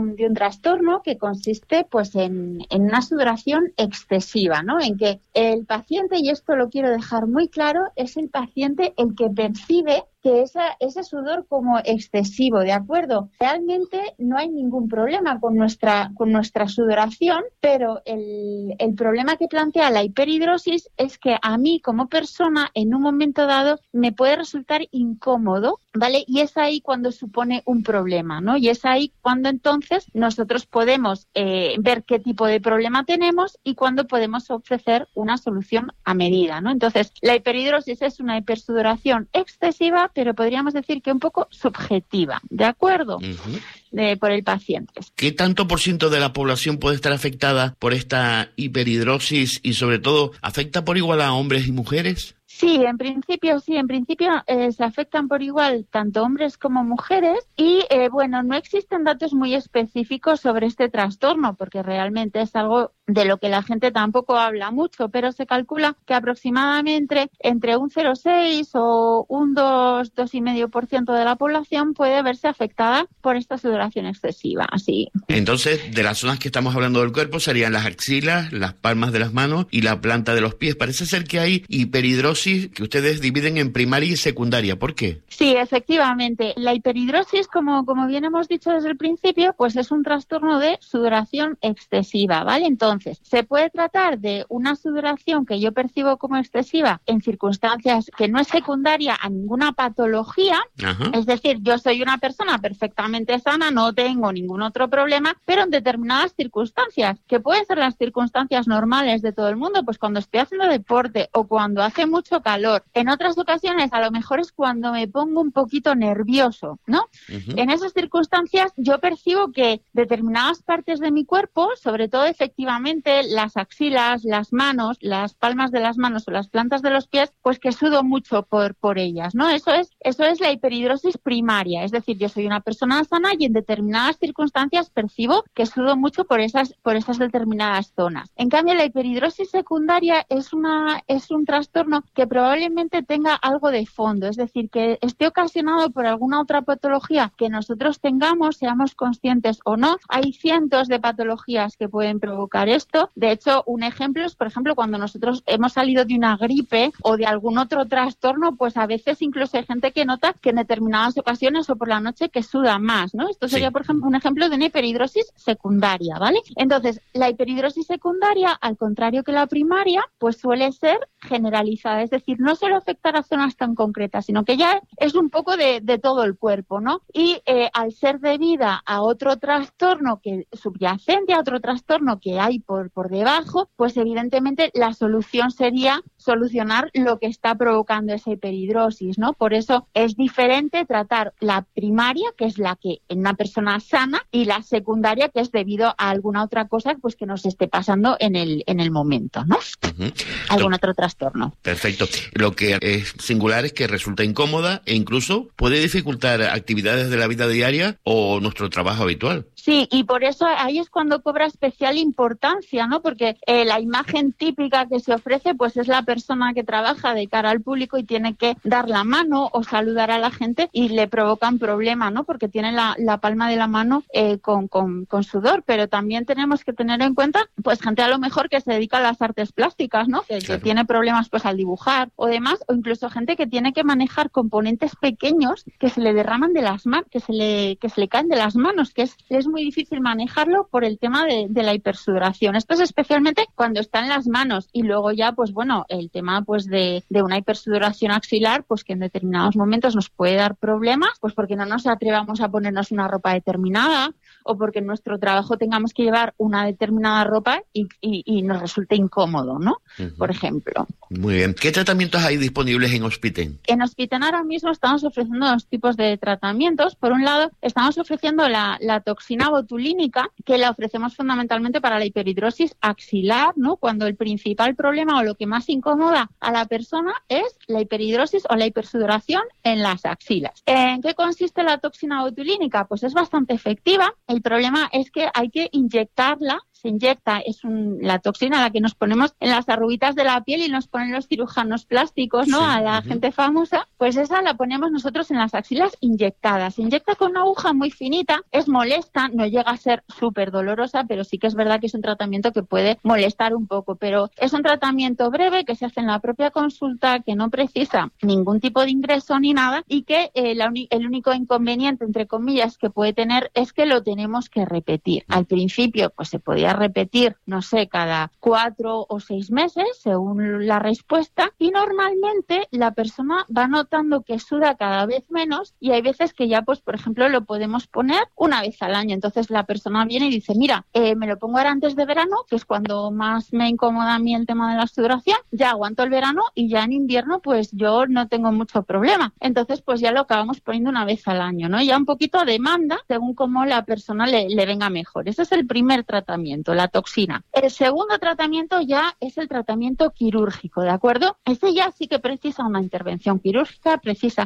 un trastorno que consiste pues en una sudoración excesiva, ¿no? En que el paciente, y esto lo quiero dejar muy claro, es el paciente el que percibe que ese sudor como excesivo, ¿de acuerdo? Realmente no hay ningún problema con nuestra sudoración, pero el problema que plantea la hiperhidrosis es que a mí como persona en un momento dado me puede resultar incómodo, ¿vale? Y es ahí cuando supone un problema, ¿no? Y es ahí cuando entonces nosotros podemos ver qué tipo de problema tenemos y cuándo podemos ofrecer una solución a medida, ¿no? Entonces, la hiperhidrosis es una hipersudoración excesiva, pero podríamos decir que un poco subjetiva, ¿de acuerdo? Uh-huh. Por el paciente. ¿Qué tanto por ciento de la población puede estar afectada por esta hiperhidrosis y sobre todo afecta por igual a hombres y mujeres? Sí, en principio se afectan por igual tanto hombres como mujeres y no existen datos muy específicos sobre este trastorno porque realmente es algo de lo que la gente tampoco habla mucho, pero se calcula que aproximadamente entre un 0,6 o un 2,5% de la población puede verse afectada por esta sudoración excesiva. Así. Entonces, de las zonas que estamos hablando del cuerpo serían las axilas, las palmas de las manos y la planta de los pies. Parece ser que hay hiperhidrosis que ustedes dividen en primaria y secundaria. ¿Por qué? Sí, efectivamente. La hiperhidrosis, como bien hemos dicho desde el principio, pues es un trastorno de sudoración excesiva, ¿vale? Entonces, se puede tratar de una sudoración que yo percibo como excesiva en circunstancias que no es secundaria a ninguna patología. Ajá. Es decir, yo soy una persona perfectamente sana, no tengo ningún otro problema, pero en determinadas circunstancias, que pueden ser las circunstancias normales de todo el mundo, pues cuando estoy haciendo deporte o cuando hace mucho calor. En otras ocasiones, a lo mejor es cuando me pongo un poquito nervioso, ¿no? Uh-huh. En esas circunstancias, yo percibo que determinadas partes de mi cuerpo, sobre todo efectivamente las axilas, las manos, las palmas de las manos o las plantas de los pies, pues que sudo mucho por ellas, ¿no? Eso es la hiperhidrosis primaria, es decir, yo soy una persona sana y en determinadas circunstancias percibo que sudo mucho por esas determinadas zonas. En cambio, la hiperhidrosis secundaria es un trastorno que probablemente tenga algo de fondo, es decir, que esté ocasionado por alguna otra patología que nosotros tengamos, seamos conscientes o no. Hay cientos de patologías que pueden provocar esto. De hecho, un ejemplo es, por ejemplo, cuando nosotros hemos salido de una gripe o de algún otro trastorno, pues a veces incluso hay gente que nota que en determinadas ocasiones o por la noche que suda más, ¿no? Esto sería, por ejemplo, un ejemplo de una hiperhidrosis secundaria, ¿vale? Entonces, la hiperhidrosis secundaria, al contrario que la primaria, pues suele ser generalizada, es decir, no solo afectar a zonas tan concretas, sino que ya es un poco de todo el cuerpo, ¿no? Y al ser debida a otro trastorno que subyacente, a otro trastorno que hay por debajo, pues evidentemente la solución sería solucionar lo que está provocando esa hiperhidrosis, ¿no? Por eso es diferente tratar la primaria, que es la que en una persona sana, y la secundaria, que es debido a alguna otra cosa pues que nos esté pasando en el momento, ¿no? Uh-huh. Algún otro trastorno. Perfecto. Lo que es singular es que resulta incómoda e incluso puede dificultar actividades de la vida diaria o nuestro trabajo habitual. Sí, y por eso ahí es cuando cobra especial importancia, ¿no? Porque la imagen típica que se ofrece pues es la persona que trabaja de cara al público y tiene que dar la mano o saludar a la gente y le provocan problema, ¿no? Porque tiene la palma de la mano con sudor, pero también tenemos que tener en cuenta pues gente a lo mejor que se dedica a las artes plásticas, ¿no? Que tiene problemas pues al dibujar o demás, o incluso gente que tiene que manejar componentes pequeños que se le derraman de las manos, que se le caen de las manos, que es muy difícil manejarlo por el tema de la hipersudoración. Esto es especialmente cuando está en las manos y luego ya, pues bueno, el tema pues de una hipersudoración axilar, pues que en determinados momentos nos puede dar problemas, pues porque no nos atrevamos a ponernos una ropa determinada o porque en nuestro trabajo tengamos que llevar una determinada ropa y nos resulte incómodo, ¿no? Uh-huh. Por ejemplo. Muy bien. ¿Qué tratamientos hay disponibles en Hospiten? En Hospiten ahora mismo estamos ofreciendo dos tipos de tratamientos. Por un lado, estamos ofreciendo la toxina botulínica, que la ofrecemos fundamentalmente para la hiperhidrosis axilar, ¿no? Cuando el principal problema o lo que más incomoda a la persona es la hiperhidrosis o la hipersudoración en las axilas. ¿En qué consiste la toxina botulínica? Pues es bastante efectiva. El problema es que hay que inyectarla se inyecta, es la toxina la que nos ponemos en las arruguitas de la piel y nos ponen los cirujanos plásticos, ¿no? Sí, a la gente famosa, pues esa la ponemos nosotros en las axilas inyectada. Se inyecta con una aguja muy finita, es molesta, no llega a ser súper dolorosa, pero sí que es verdad que es un tratamiento que puede molestar un poco, pero es un tratamiento breve que se hace en la propia consulta, que no precisa ningún tipo de ingreso ni nada y que el único inconveniente, entre comillas, que puede tener es que lo tenemos que repetir. Al principio, pues se podía repetir, no sé, cada 4 o 6 meses, según la respuesta, y normalmente la persona va notando que suda cada vez menos y hay veces que ya, pues, por ejemplo, lo podemos poner una vez al año. Entonces la persona viene y dice, mira, me lo pongo ahora antes de verano, que es cuando más me incomoda a mí el tema de la sudoración, ya aguanto el verano y ya en invierno, pues yo no tengo mucho problema. Entonces, pues ya lo acabamos poniendo una vez al año, ¿no? Ya un poquito a demanda, según cómo la persona le venga mejor. Ese es el primer tratamiento, la toxina. El segundo tratamiento ya es el tratamiento quirúrgico, ¿de acuerdo? Ese ya sí que precisa una intervención quirúrgica, precisa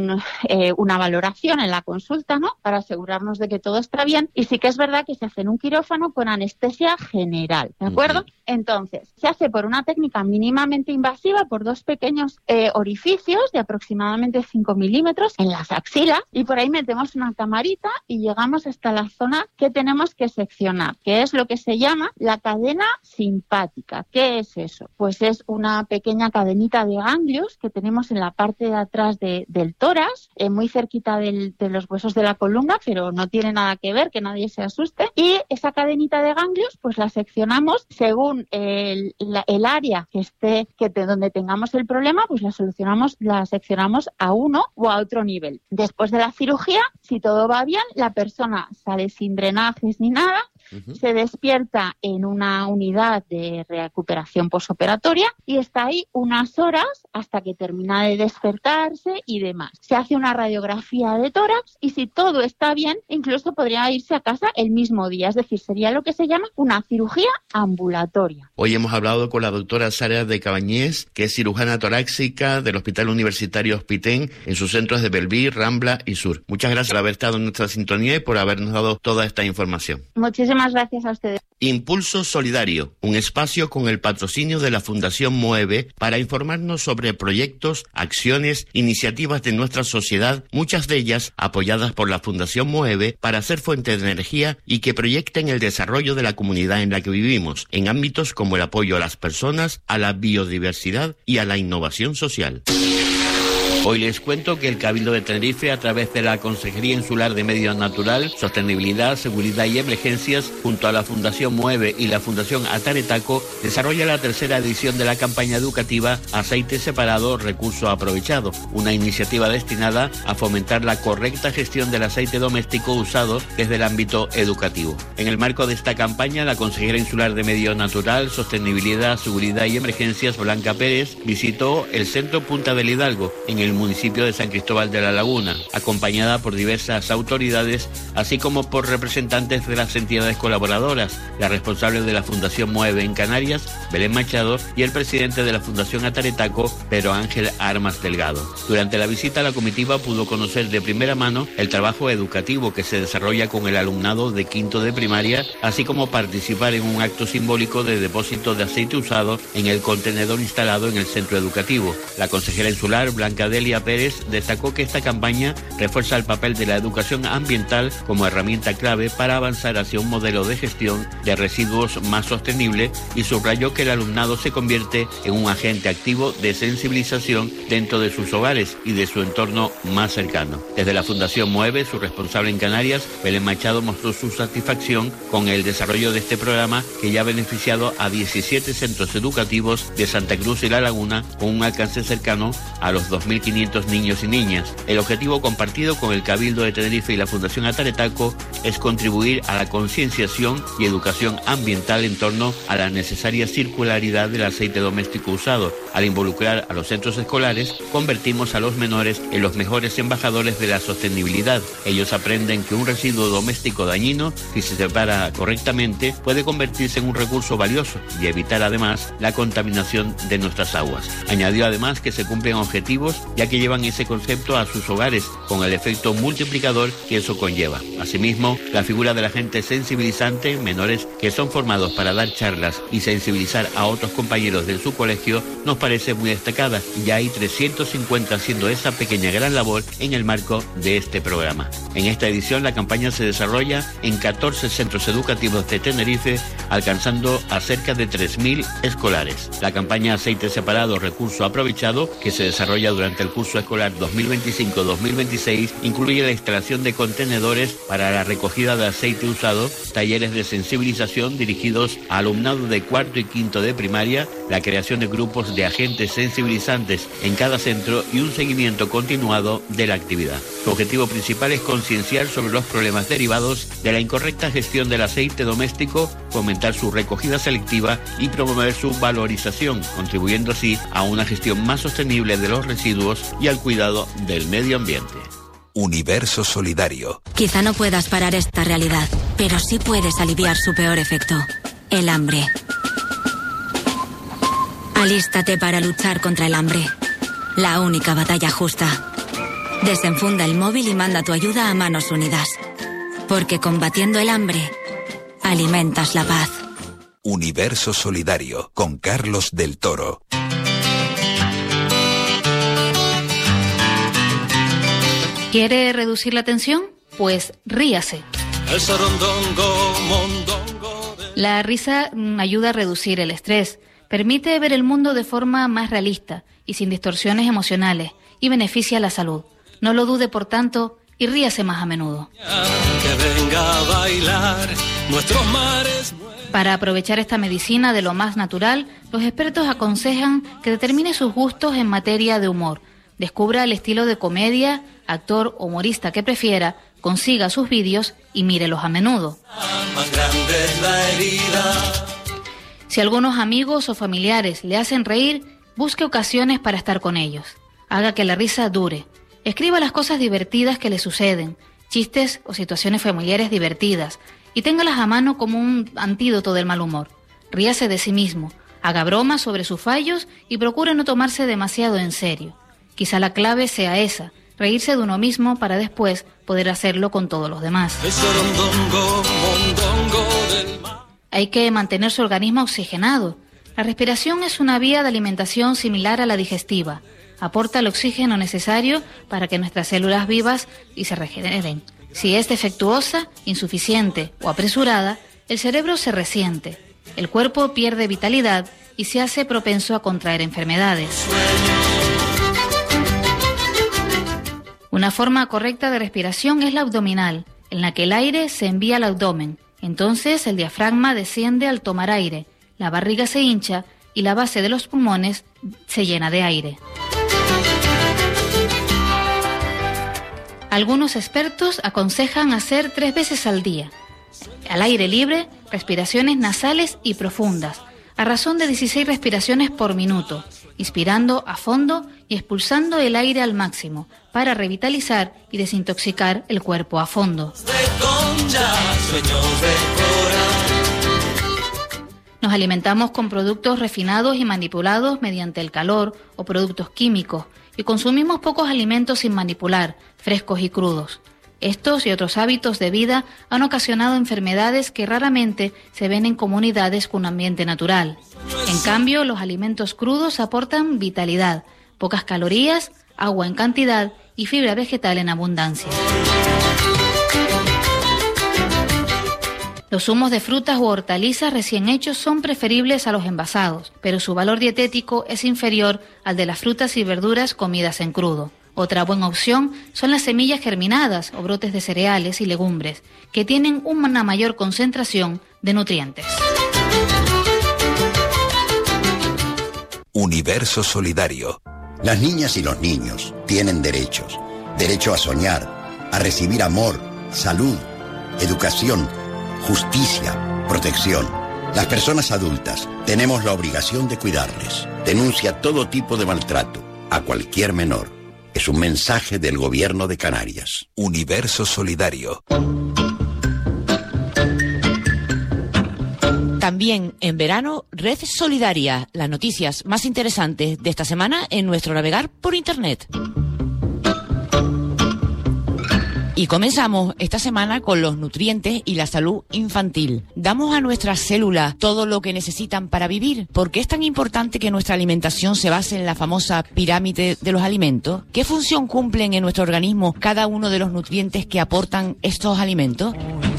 una valoración en la consulta, ¿no? Para asegurarnos de que todo está bien. Y sí que es verdad que se hace en un quirófano con anestesia general, ¿de acuerdo? Entonces, se hace por una técnica mínimamente invasiva, por 2 pequeños orificios de aproximadamente 5 milímetros en las axilas, y por ahí metemos una camarita y llegamos hasta la zona que tenemos que seccionar, que es lo que se llama la cadena simpática. ¿Qué es eso? Pues es una pequeña cadenita de ganglios que tenemos en la parte de atrás del tórax, muy cerquita de los huesos de la columna, pero no tiene nada que ver, que nadie se asuste. Y esa cadenita de ganglios, pues la seccionamos según el área donde tengamos el problema, pues la seccionamos a uno o a otro nivel. Después de la cirugía, si todo va bien, la persona sale sin drenajes ni nada, se despierta en una unidad de recuperación posoperatoria y está ahí unas horas hasta que termina de despertarse y demás. Se hace una radiografía de tórax y si todo está bien, incluso podría irse a casa el mismo día. Es decir, sería lo que se llama una cirugía ambulatoria. Hoy hemos hablado con la doctora Sara de Cabañés, que es cirujana torácica del Hospital Universitario Hospitén en sus centros de Bellví, Rambla y Sur. Muchas gracias por haber estado en nuestra sintonía y por habernos dado toda esta información. Muchísimas gracias a ustedes. Impulso Solidario, un espacio con el patrocinio de la Fundación Mueve para informarnos sobre proyectos, acciones, iniciativas de nuestra sociedad, muchas de ellas apoyadas por la Fundación Mueve para ser fuente de energía y que proyecten el desarrollo de la comunidad en la que vivimos, en ámbitos como el apoyo a las personas, a la biodiversidad y a la innovación social. Hoy les cuento que el Cabildo de Tenerife, a través de la Consejería Insular de Medio Natural, Sostenibilidad, Seguridad y Emergencias, junto a la Fundación Mueve y la Fundación Ataretaco, desarrolla la 3ª edición de la campaña educativa Aceite Separado, Recurso Aprovechado, una iniciativa destinada a fomentar la correcta gestión del aceite doméstico usado desde el ámbito educativo. En el marco de esta campaña, la Consejera Insular de Medio Natural, Sostenibilidad, Seguridad y Emergencias, Blanca Pérez, visitó el Centro Punta del Hidalgo, en el municipio de San Cristóbal de la Laguna, acompañada por diversas autoridades, así como por representantes de las entidades colaboradoras, la responsable de la Fundación Mueve en Canarias, Belén Machado, y el presidente de la Fundación Ataretaco, Pedro Ángel Armas Delgado. Durante la visita, la comitiva pudo conocer de primera mano el trabajo educativo que se desarrolla con el alumnado de quinto de primaria, así como participar en un acto simbólico de depósito de aceite usado en el contenedor instalado en el centro educativo. La consejera insular, Blanca Delia Pérez, destacó que esta campaña refuerza el papel de la educación ambiental como herramienta clave para avanzar hacia un modelo de gestión de residuos más sostenible y subrayó que el alumnado se convierte en un agente activo de sensibilización dentro de sus hogares y de su entorno más cercano. Desde la Fundación Mueve, su responsable en Canarias, Belén Machado, mostró su satisfacción con el desarrollo de este programa que ya ha beneficiado a 17 centros educativos de Santa Cruz y La Laguna con un alcance cercano a los 2.500 niños y niñas. El objetivo compartido con el Cabildo de Tenerife y la Fundación Ataretaco es contribuir a la concienciación y educación ambiental en torno a la necesaria circularidad del aceite doméstico usado. Al involucrar a los centros escolares, convertimos a los menores en los mejores embajadores de la sostenibilidad. Ellos aprenden que un residuo doméstico dañino, si se separa correctamente, puede convertirse en un recurso valioso y evitar además la contaminación de nuestras aguas. Añadió además que se cumplen objetivos y ya que llevan ese concepto a sus hogares, con el efecto multiplicador que eso conlleva. Asimismo, la figura del agente sensibilizante, menores que son formados para dar charlas y sensibilizar a otros compañeros de su colegio, nos parece muy destacada. Ya hay 350 haciendo esa pequeña gran labor en el marco de este programa. En esta edición la campaña se desarrolla en 14 centros educativos de Tenerife, alcanzando a cerca de 3.000 escolares. La campaña Aceite Separado, Recurso Aprovechado, que se desarrolla durante el curso escolar 2025-2026, incluye la instalación de contenedores para la recogida de aceite usado, talleres de sensibilización dirigidos a alumnado de cuarto y quinto de primaria, la creación de grupos de agentes sensibilizantes en cada centro y un seguimiento continuado de la actividad. Su objetivo principal es concienciar sobre los problemas derivados de la incorrecta gestión del aceite doméstico, fomentar su recogida selectiva y promover su valorización, contribuyendo así a una gestión más sostenible de los residuos y al cuidado del medio ambiente. Universo Solidario. Quizá no puedas parar esta realidad, pero sí puedes aliviar su peor efecto: el hambre. Alístate para luchar contra el hambre. La única batalla justa. Desenfunda el móvil y manda tu ayuda a Manos Unidas. Porque combatiendo el hambre, alimentas la paz. Universo Solidario, con Carlos del Toro. ¿Quiere reducir la tensión? Pues ríase. La risa ayuda a reducir el estrés, permite ver el mundo de forma más realista y sin distorsiones emocionales, y beneficia la salud. No lo dude, por tanto, y ríase más a menudo. Que venga a bailar nuestros mares. Para aprovechar esta medicina de lo más natural, los expertos aconsejan que determine sus gustos en materia de humor. Descubra el estilo de comedia, actor o humorista que prefiera, consiga sus vídeos y mírelos a menudo. Más grande es la herida. Si algunos amigos o familiares le hacen reír, busque ocasiones para estar con ellos. Haga que la risa dure. Escriba las cosas divertidas que le suceden, chistes o situaciones familiares divertidas, y téngalas a mano como un antídoto del mal humor. Ríase de sí mismo, haga bromas sobre sus fallos y procure no tomarse demasiado en serio. Quizá la clave sea esa, reírse de uno mismo para después poder hacerlo con todos los demás. Hay que mantener su organismo oxigenado. La respiración es una vía de alimentación similar a la digestiva. Aporta el oxígeno necesario para que nuestras células vivas y se regeneren. Si es defectuosa, insuficiente o apresurada, el cerebro se resiente, el cuerpo pierde vitalidad y se hace propenso a contraer enfermedades. Una forma correcta de respiración es la abdominal, en la que el aire se envía al abdomen. Entonces el diafragma desciende al tomar aire, la barriga se hincha y la base de los pulmones se llena de aire. Algunos expertos aconsejan hacer 3 veces al día, al aire libre, respiraciones nasales y profundas, a razón de 16 respiraciones por minuto, inspirando a fondo y expulsando el aire al máximo, para revitalizar y desintoxicar el cuerpo a fondo. Nos alimentamos con productos refinados y manipulados mediante el calor o productos químicos, y consumimos pocos alimentos sin manipular, frescos y crudos. Estos y otros hábitos de vida han ocasionado enfermedades que raramente se ven en comunidades con ambiente natural. En cambio, los alimentos crudos aportan vitalidad, pocas calorías, agua en cantidad y fibra vegetal en abundancia. Los zumos de frutas u hortalizas recién hechos son preferibles a los envasados, pero su valor dietético es inferior al de las frutas y verduras comidas en crudo. Otra buena opción son las semillas germinadas o brotes de cereales y legumbres, que tienen una mayor concentración de nutrientes. Universo Solidario. Las niñas y los niños tienen derechos. Derecho a soñar, a recibir amor, salud, educación, justicia, protección. Las personas adultas tenemos la obligación de cuidarles. Denuncia todo tipo de maltrato a cualquier menor. Es un mensaje del Gobierno de Canarias. Universo Solidario. También en verano, Red Solidaria, las noticias más interesantes de esta semana en nuestro navegar por Internet. Y comenzamos esta semana con los nutrientes y la salud infantil. ¿Damos a nuestras células todo lo que necesitan para vivir? ¿Por qué es tan importante que nuestra alimentación se base en la famosa pirámide de los alimentos? ¿Qué función cumplen en nuestro organismo cada uno de los nutrientes que aportan estos alimentos?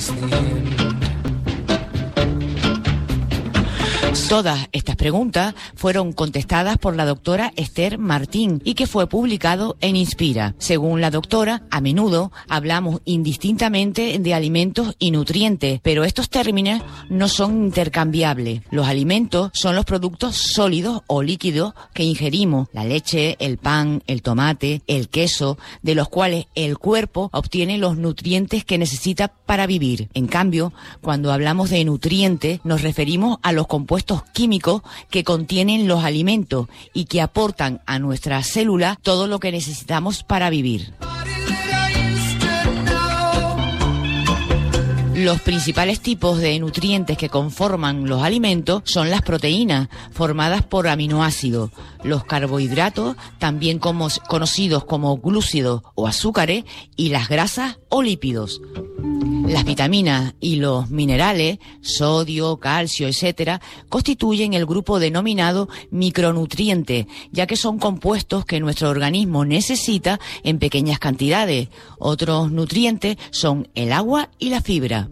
Todas estas preguntas fueron contestadas por la doctora Esther Martín y que fue publicado en Inspira. Según la doctora, a menudo hablamos indistintamente de alimentos y nutrientes, pero estos términos no son intercambiables. Los alimentos son los productos sólidos o líquidos que ingerimos, la leche, el pan, el tomate, el queso, de los cuales el cuerpo obtiene los nutrientes que necesita para vivir. En cambio, cuando hablamos de nutrientes, nos referimos a los compuestos químicos que contienen los alimentos y que aportan a nuestras células todo lo que necesitamos para vivir. Los principales tipos de nutrientes que conforman los alimentos son las proteínas, formadas por aminoácidos, los carbohidratos, también conocidos como glúcidos o azúcares, y las grasas o lípidos. Las vitaminas y los minerales, sodio, calcio, etcétera, constituyen el grupo denominado micronutrientes, ya que son compuestos que nuestro organismo necesita en pequeñas cantidades. Otros nutrientes son el agua y la fibra.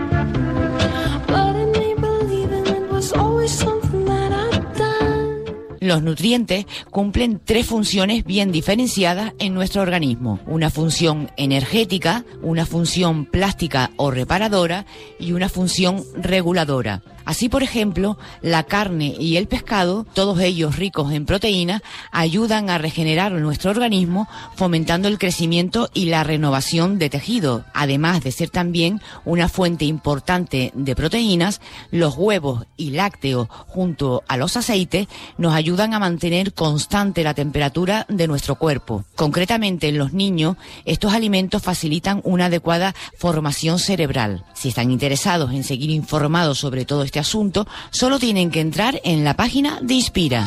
Los nutrientes cumplen tres funciones bien diferenciadas en nuestro organismo: una función energética, una función plástica o reparadora y una función reguladora. Así, por ejemplo, la carne y el pescado, todos ellos ricos en proteínas, ayudan a regenerar nuestro organismo, fomentando el crecimiento y la renovación de tejido. Además de ser también una fuente importante de proteínas, los huevos y lácteos, junto a los aceites, nos ayudan a mantener constante la temperatura de nuestro cuerpo. Concretamente, en los niños, estos alimentos facilitan una adecuada formación cerebral. Si están interesados en seguir informados sobre todo este asunto, solo tienen que entrar en la página de Inspira.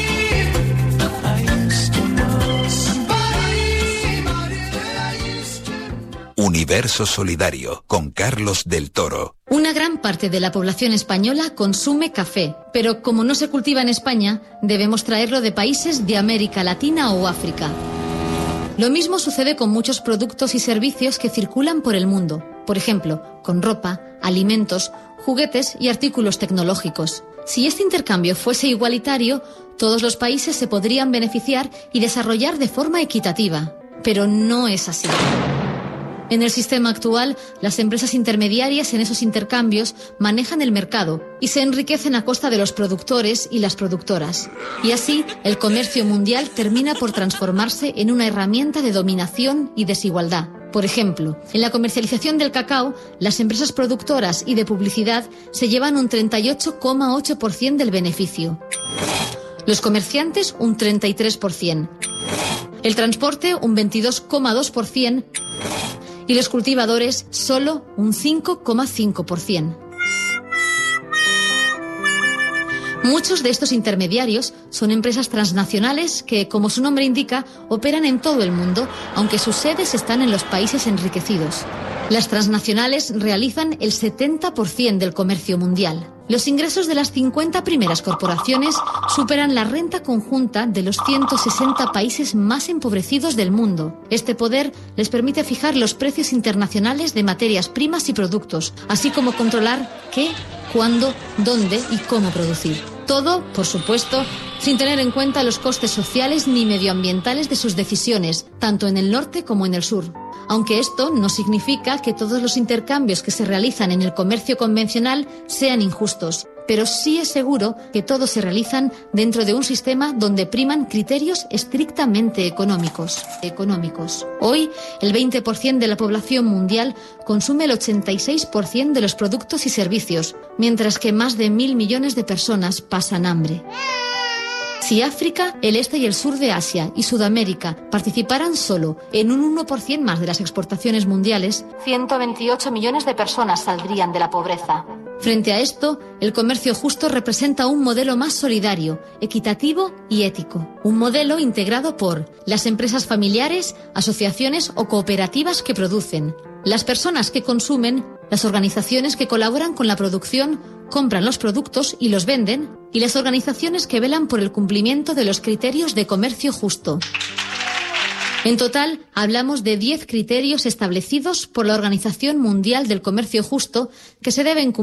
Universo Solidario, con Carlos del Toro. Una gran parte de la población española consume café, pero como no se cultiva en España, debemos traerlo de países de América Latina o África. Lo mismo sucede con muchos productos y servicios que circulan por el mundo. Por ejemplo, con ropa, alimentos, juguetes y artículos tecnológicos. Si este intercambio fuese igualitario, todos los países se podrían beneficiar y desarrollar de forma equitativa. Pero no es así. En el sistema actual, las empresas intermediarias en esos intercambios manejan el mercado y se enriquecen a costa de los productores y las productoras. Y así, el comercio mundial termina por transformarse en una herramienta de dominación y desigualdad. Por ejemplo, en la comercialización del cacao, las empresas productoras y de publicidad se llevan un 38,8% del beneficio. Los comerciantes, un 33%. El transporte, un 22,2%. Y los cultivadores, solo un 5,5%. Muchos de estos intermediarios son empresas transnacionales que, como su nombre indica, operan en todo el mundo, aunque sus sedes están en los países enriquecidos. Las transnacionales realizan el 70% del comercio mundial. Los ingresos de las 50 primeras corporaciones superan la renta conjunta de los 160 países más empobrecidos del mundo. Este poder les permite fijar los precios internacionales de materias primas y productos, así como controlar qué, cuándo, dónde y cómo producir. Todo, por supuesto, sin tener en cuenta los costes sociales ni medioambientales de sus decisiones, tanto en el norte como en el sur. Aunque esto no significa que todos los intercambios que se realizan en el comercio convencional sean injustos, pero sí es seguro que todos se realizan dentro de un sistema donde priman criterios estrictamente económicos. Hoy, el 20% de la población mundial consume el 86% de los productos y servicios, mientras que más de 1.000 millones de personas pasan hambre. Si África, el este y el sur de Asia y Sudamérica participaran solo en un 1% más de las exportaciones mundiales, 128 millones de personas saldrían de la pobreza. Frente a esto, el comercio justo representa un modelo más solidario, equitativo y ético. Un modelo integrado por las empresas familiares, asociaciones o cooperativas que producen, las personas que consumen, las organizaciones que colaboran con la producción, compran los productos y los venden, y las organizaciones que velan por el cumplimiento de los criterios de comercio justo. En total, hablamos de 10 criterios establecidos por la Organización Mundial del Comercio Justo que se deben cumplir